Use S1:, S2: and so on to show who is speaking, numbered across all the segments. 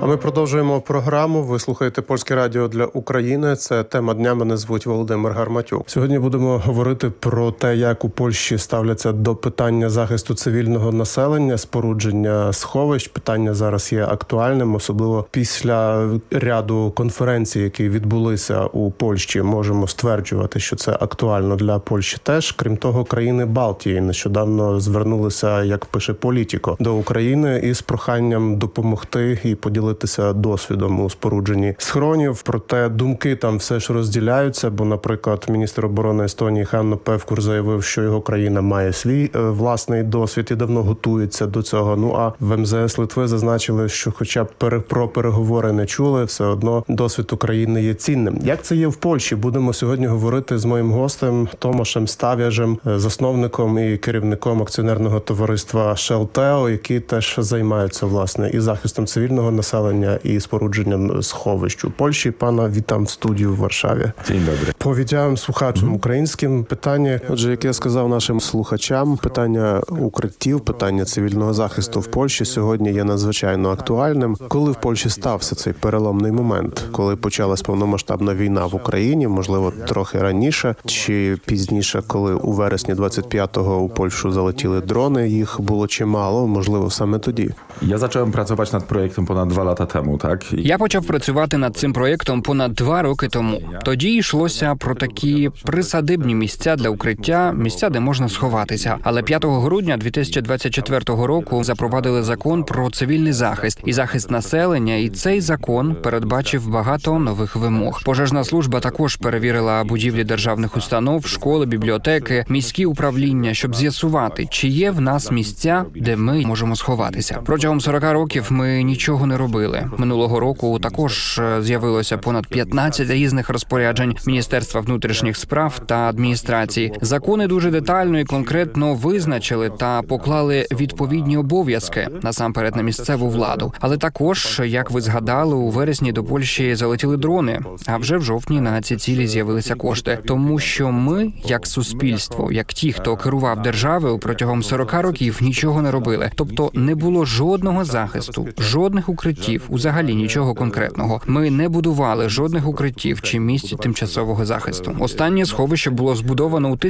S1: А ми продовжуємо програму. Ви слухаєте Польське радіо для України. Це тема дня. Мене звуть Володимир Гарматюк. Сьогодні будемо говорити про те, як у Польщі ставляться до питання захисту цивільного населення, спорудження сховищ. Питання зараз є актуальним, особливо після ряду конференцій, які відбулися у Польщі. Можемо стверджувати, що це актуально для Польщі теж. Крім того, країни Балтії нещодавно звернулися, як пише Політіко, до України із проханням допомогти і поділитися досвідом у спорудженні схронів. Проте думки там все ж розділяються, бо, наприклад, міністр оборони Естонії Ханно Певкур заявив, що його країна має свій власний досвід і давно готується до цього. Ну а в МЗС Литви зазначили, що хоча б про переговори не чули, все одно досвід України є цінним. Як це є в Польщі? Будемо сьогодні говорити з моїм гостем Томашем Ставяжем, засновником і керівником акціонерного товариства Шелтео, які теж займаються, власне, і захистом цивільного населення, і спорудженням сховищ у Польщі. Пана, вітам в студію в Варшаві.
S2: Dzień dobry.
S1: Повідомляємо слухачам українським питання. Отже, як я сказав нашим слухачам, питання укриттів, питання цивільного захисту в Польщі сьогодні є надзвичайно актуальним. Коли в Польщі стався цей переломний момент? Коли почалась повномасштабна війна в Україні, можливо, трохи раніше, чи пізніше, коли у вересні 25-го у Польщу залетіли дрони, їх було чимало, можливо, саме тоді?
S2: Ja zacząłem pracować nad projektem ponad 2 lata temu, tak?
S3: Я почав працювати над цим проєктом понад 2 роки тому. Тоді йшлося про такі присадибні місця для укриття, місця, де можна сховатися. Але 5 грудня 2024 року запровадили закон про цивільний захист і захист населення, і цей закон передбачив багато нових вимог. Пожежна служба також перевірила будівлі державних установ, школи, бібліотеки, міські управління, щоб з'ясувати, чи є в нас місця, де ми можемо сховатися. Протягом 40 років ми нічого не робили. Минулого року також з'явилося понад 15 різних розпоряджень Міністерства внутрішніх справ та адміністрації. Закони дуже детально і конкретно визначили та поклали відповідні обов'язки, насамперед на місцеву владу. Але також, як ви згадали, у вересні до Польщі залетіли дрони, а вже в жовтні на ці цілі з'явилися кошти. Тому що ми, як суспільство, як ті, хто керував державою, протягом 40 років нічого не робили. Тобто не було жодного захисту, жодних укриттів, взагалі нічого конкретного. Ми не будували жодних укриттів чи місць тимчасового захисту. Останнє сховище було збудовано у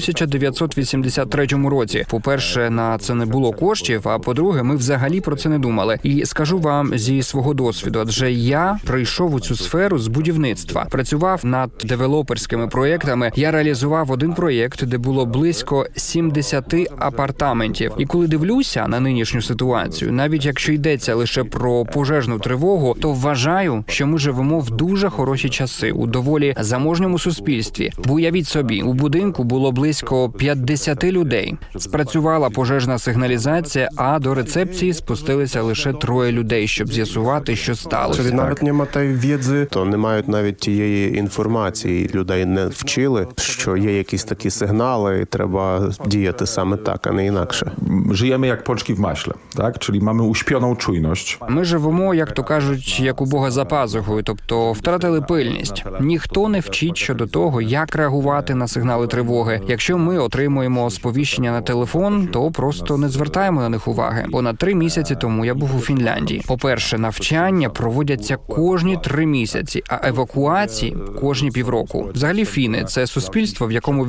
S3: 1983 році. По-перше, на це не було коштів, а по-друге, ми взагалі про це не думали. І скажу вам зі свого досвіду, адже я прийшов у цю сферу з будівництва. Працював над девелоперськими проєктами. Я реалізував один проєкт, де було близько 70 апартаментів. І коли дивлюся на нинішню ситуацію, навіть якщо йдеться лише про пожежну тривогу, то вважаю, що ми живемо в дуже хороші часи, у доволі заможньому суспільстві. Бо уявіть собі, у будинку було близько 50 людей. Спрацювала пожежна сигналізація, а до рецепції спустилися лише 3 людей, щоб з'ясувати, що сталося.
S1: Czyli навіть немає тієї wiedzy, то не мають навіть тієї інформації. Людей не вчили, що є якісь такі сигнали і треба діяти саме так, а не інакше.
S2: Żyjemy jak Pączki w maśle, tak? Czyli mamy uśpioną czujność.
S3: Ми живемо, як то кажуть, як у Бога за пазухою, тобто втратили пильність. Ніхто не вчить щодо того, як реагувати на сигнали тривоги. Якщо ми отримуємо сповіщення на телефон, то просто не звертаємо на них уваги. Понад 3 місяці тому я був у Фінляндії. По-перше, навчання проводяться кожні 3 місяці, а евакуації – кожні півроку. Взагалі фіни – це суспільство, в якому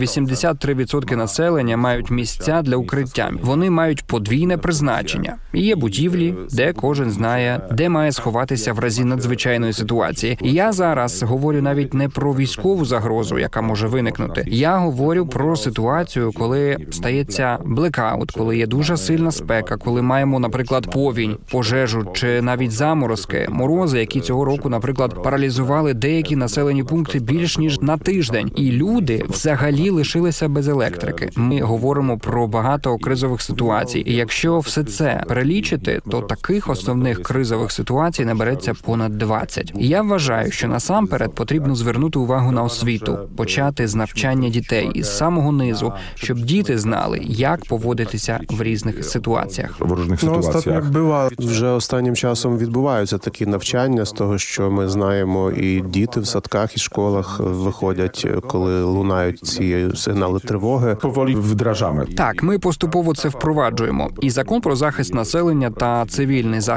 S3: 83% населення мають місця для укриття. Вони мають подвійне призначення. І є будівлі, де кожен знає, де має сховатися в разі надзвичайної ситуації. І я зараз говорю навіть не про військову загрозу, яка може виникнути. Я говорю про ситуацію, коли стається блекаут, коли є дуже сильна спека, коли маємо, наприклад, повінь, пожежу чи навіть заморозки, морози, які цього року, наприклад, паралізували деякі населені пункти більш ніж на тиждень. І люди взагалі лишилися без електрики. Ми говоримо про багато кризових ситуацій. І якщо все це перелічити, то таких основних кризових ситуацій набереться понад 20. І я вважаю, що насамперед потрібно звернути увагу на освіту, почати з навчання дітей із самого низу, щоб діти знали, як поводитися в різних ситуаціях.
S2: В różnych sytuacjach.
S1: Вже останнім часом відбуваються такі навчання з того, що ми знаємо, і діти в садках і школах виходять, коли лунають ці сигнали тривоги.
S2: Powoli wdrażamy.
S3: Так, ми поступово це впроваджуємо. І закон про захист населення та цивільний захист